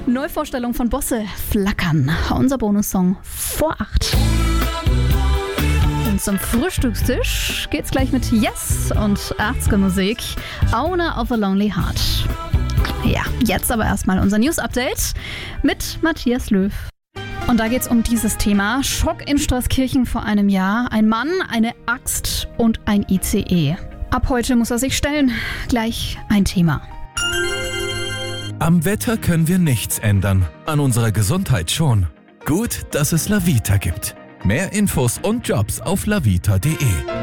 Neuvorstellung von Bosse, Flackern. Unser Bonussong vor 8. Und zum Frühstückstisch geht's gleich mit Yes und 80er Musik. Owner of a Lonely Heart. Ja, jetzt aber erstmal unser News-Update mit Matthias Löw. Und da geht's um dieses Thema. Schock in Straßkirchen vor einem Jahr. Ein Mann, eine Axt und ein ICE. Ab heute muss er sich stellen. Gleich ein Thema. Am Wetter können wir nichts ändern, an unserer Gesundheit schon. Gut, dass es Lavita gibt. Mehr Infos und Jobs auf lavita.de.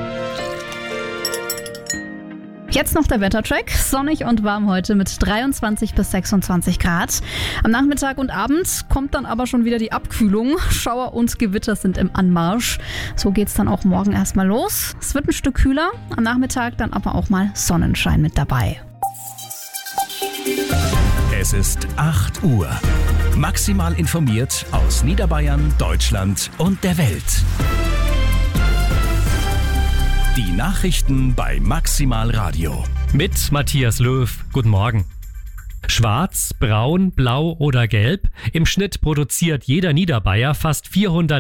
Jetzt noch der Wettercheck. Sonnig und warm heute mit 23 bis 26 Grad. Am Nachmittag und Abend kommt dann aber schon wieder die Abkühlung. Schauer und Gewitter sind im Anmarsch. So geht's dann auch morgen erstmal los. Es wird ein Stück kühler. Am Nachmittag dann aber auch mal Sonnenschein mit dabei. Es ist 8 Uhr. Maximal informiert aus Niederbayern, Deutschland und der Welt. Die Nachrichten bei Maximal Radio. Mit Matthias Löw. Guten Morgen. Schwarz, braun, blau oder gelb? Im Schnitt produziert jeder Niederbayer fast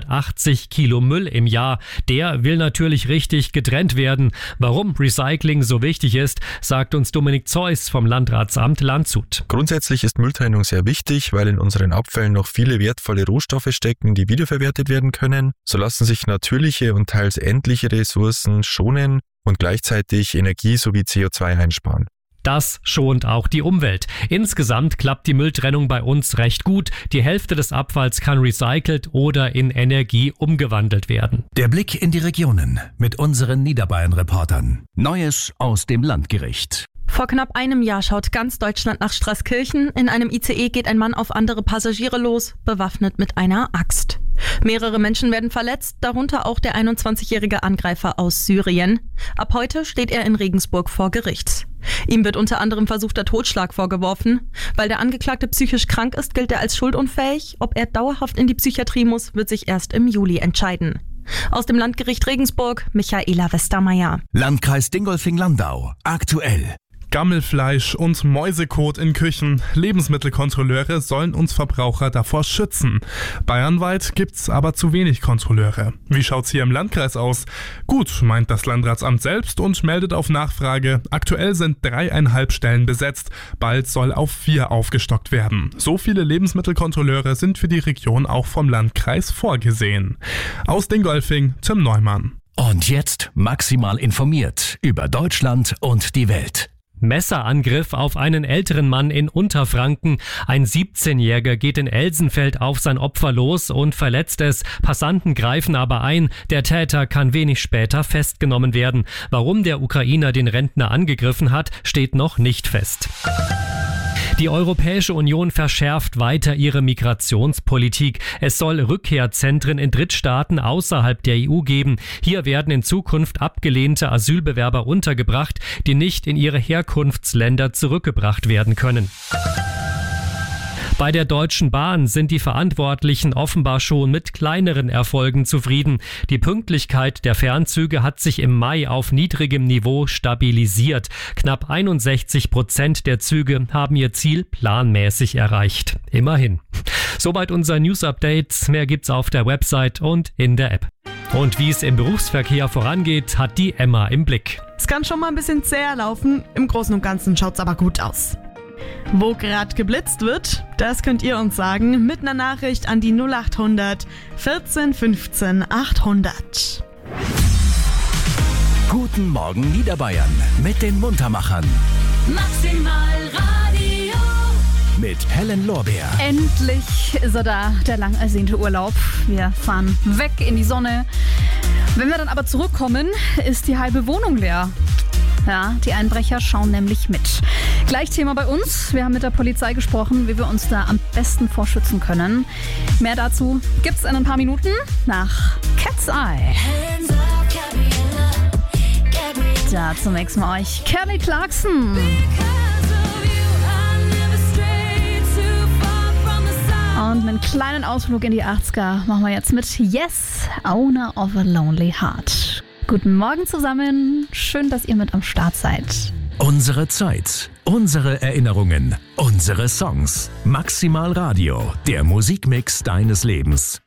480 Kilo Müll im Jahr. Der will natürlich richtig getrennt werden. Warum Recycling so wichtig ist, sagt uns Dominik Zeuss vom Landratsamt Landshut. Grundsätzlich ist Mülltrennung sehr wichtig, weil in unseren Abfällen noch viele wertvolle Rohstoffe stecken, die wiederverwertet werden können. So lassen sich natürliche und teils endliche Ressourcen schonen und gleichzeitig Energie sowie CO2 einsparen. Das schont auch die Umwelt. Insgesamt klappt die Mülltrennung bei uns recht gut. Die Hälfte des Abfalls kann recycelt oder in Energie umgewandelt werden. Der Blick in die Regionen mit unseren Niederbayern-Reportern. Neues aus dem Landgericht. Vor knapp einem Jahr schaut ganz Deutschland nach Straßkirchen. In einem ICE geht ein Mann auf andere Passagiere los, bewaffnet mit einer Axt. Mehrere Menschen werden verletzt, darunter auch der 21-jährige Angreifer aus Syrien. Ab heute steht er in Regensburg vor Gericht. Ihm wird unter anderem versuchter Totschlag vorgeworfen. Weil der Angeklagte psychisch krank ist, gilt er als schuldunfähig. Ob er dauerhaft in die Psychiatrie muss, wird sich erst im Juli entscheiden. Aus dem Landgericht Regensburg, Michaela Westermeier. Landkreis Dingolfing-Landau. Aktuell. Gammelfleisch und Mäusekot in Küchen. Lebensmittelkontrolleure sollen uns Verbraucher davor schützen. Bayernweit gibt's aber zu wenig Kontrolleure. Wie schaut's hier im Landkreis aus? Gut, meint das Landratsamt selbst und meldet auf Nachfrage. Aktuell sind 3,5 Stellen besetzt. Bald soll auf 4 aufgestockt werden. So viele Lebensmittelkontrolleure sind für die Region auch vom Landkreis vorgesehen. Aus Dingolfing, Tim Neumann. Und jetzt maximal informiert über Deutschland und die Welt. Messerangriff auf einen älteren Mann in Unterfranken. Ein 17-Jähriger geht in Elsenfeld auf sein Opfer los und verletzt es. Passanten greifen aber ein. Der Täter kann wenig später festgenommen werden. Warum der Ukrainer den Rentner angegriffen hat, steht noch nicht fest. Die Europäische Union verschärft weiter ihre Migrationspolitik. Es soll Rückkehrzentren in Drittstaaten außerhalb der EU geben. Hier werden in Zukunft abgelehnte Asylbewerber untergebracht, die nicht in ihre Herkunftsländer zurückgebracht werden können. Bei der Deutschen Bahn sind die Verantwortlichen offenbar schon mit kleineren Erfolgen zufrieden. Die Pünktlichkeit der Fernzüge hat sich im Mai auf niedrigem Niveau stabilisiert. Knapp 61% der Züge haben ihr Ziel planmäßig erreicht. Immerhin. Soweit unser News-Update. Mehr gibt's auf der Website und in der App. Und wie es im Berufsverkehr vorangeht, hat die Emma im Blick. Es kann schon mal ein bisschen zäher laufen. Im Großen und Ganzen schaut's aber gut aus. Wo gerade geblitzt wird, das könnt ihr uns sagen mit einer Nachricht an die 0800 14 15 800. Guten Morgen Niederbayern mit den Muntermachern. Maximal Radio. Mit Helen Lorbeer. Endlich ist er da, der lang ersehnte Urlaub. Wir fahren weg in die Sonne. Wenn wir dann aber zurückkommen, ist die halbe Wohnung leer. Ja, die Einbrecher schauen nämlich mit. Gleich Thema bei uns. Wir haben mit der Polizei gesprochen, wie wir uns da am besten vorschützen können. Mehr dazu gibt's in ein paar Minuten nach Cat's Eye. Da zunächst mal euch Kelly Clarkson. Und einen kleinen Ausflug in die 80er machen wir jetzt mit Yes, Owner of a Lonely Heart. Guten Morgen zusammen. Schön, dass ihr mit am Start seid. Unsere Zeit, unsere Erinnerungen, unsere Songs. Maximal Radio, der Musikmix deines Lebens.